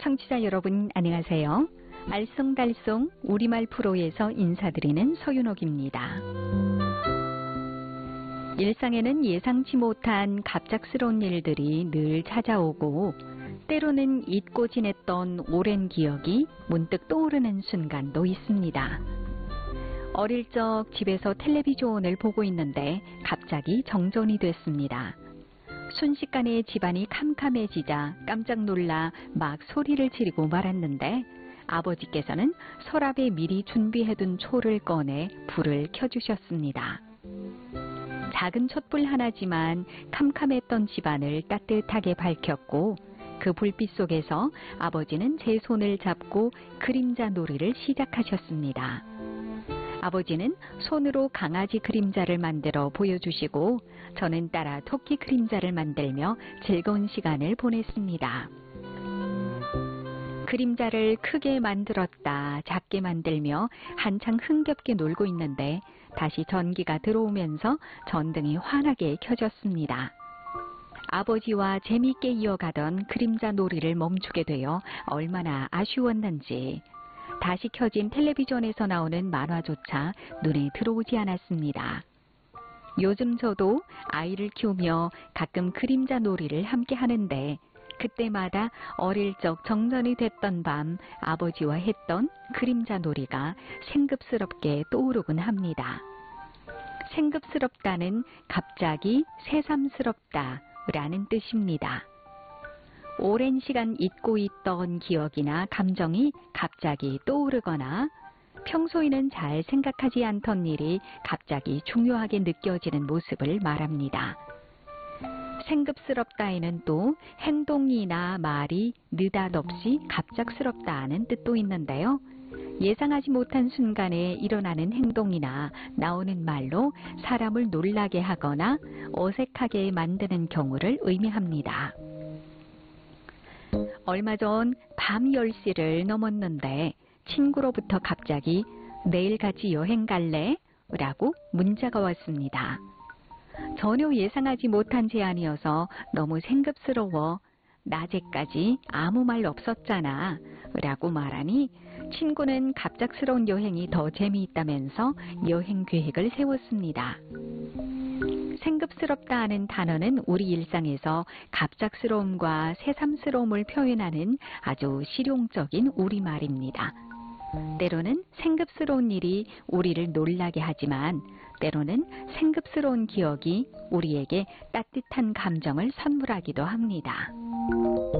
청취자 여러분 안녕하세요. 알쏭달쏭 우리말 프로에서 인사드리는 서윤옥입니다. 일상에는 예상치 못한 갑작스러운 일들이 늘 찾아오고 때로는 잊고 지냈던 오랜 기억이 문득 떠오르는 순간도 있습니다. 어릴 적 집에서 텔레비전을 보고 있는데 갑자기 정전이 됐습니다. 순식간에 집안이 캄캄해지자 깜짝 놀라 막 소리를 지르고 말았는데 아버지께서는 서랍에 미리 준비해둔 초를 꺼내 불을 켜주셨습니다. 작은 촛불 하나지만 캄캄했던 집안을 따뜻하게 밝혔고 그 불빛 속에서 아버지는 제 손을 잡고 그림자 놀이를 시작하셨습니다. 아버지는 손으로 강아지 그림자를 만들어 보여주시고 저는 따라 토끼 그림자를 만들며 즐거운 시간을 보냈습니다. 그림자를 크게 만들었다 작게 만들며 한창 흥겹게 놀고 있는데 다시 전기가 들어오면서 전등이 환하게 켜졌습니다. 아버지와 재미있게 이어가던 그림자 놀이를 멈추게 되어 얼마나 아쉬웠는지 다시 켜진 텔레비전에서 나오는 만화조차 눈에 들어오지 않았습니다. 요즘 저도 아이를 키우며 가끔 그림자 놀이를 함께 하는데 그때마다 어릴 적 정전이 됐던 밤 아버지와 했던 그림자 놀이가 생급스럽게 떠오르곤 합니다. 생급스럽다는 갑자기 새삼스럽다 라는 뜻입니다. 오랜 시간 잊고 있던 기억이나 감정이 갑자기 떠오르거나 평소에는 잘 생각하지 않던 일이 갑자기 중요하게 느껴지는 모습을 말합니다. 생급스럽다에는 또 행동이나 말이 느닷없이 갑작스럽다는 뜻도 있는데요. 예상하지 못한 순간에 일어나는 행동이나 나오는 말로 사람을 놀라게 하거나 어색하게 만드는 경우를 의미합니다. 얼마 전 밤 10시를 넘었는데 친구로부터 갑자기 내일 같이 여행 갈래? 라고 문자가 왔습니다. 전혀 예상하지 못한 제안이어서 너무 생급스러워 낮에까지 아무 말 없었잖아 라고 말하니 친구는 갑작스러운 여행이 더 재미있다면서 여행 계획을 세웠습니다. 생급스럽다 하는 단어는 우리 일상에서 갑작스러움과 새삼스러움을 표현하는 아주 실용적인 우리말입니다. 때로는 생급스러운 일이 우리를 놀라게 하지만 때로는 생급스러운 기억이 우리에게 따뜻한 감정을 선물하기도 합니다.